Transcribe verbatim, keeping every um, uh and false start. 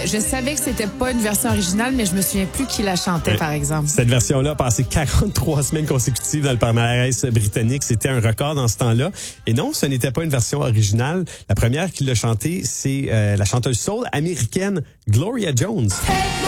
je savais que c'était pas une version originale, mais je me souviens plus qui la chantait, par exemple. Cette version-là a passé quarante-trois semaines consécutives dans le palmarès britannique. C'était un record dans ce temps-là. Et non, ce n'était pas une version originale. La première qui l'a chantée, c'est euh, la chanteuse soul américaine Gloria Jones. Take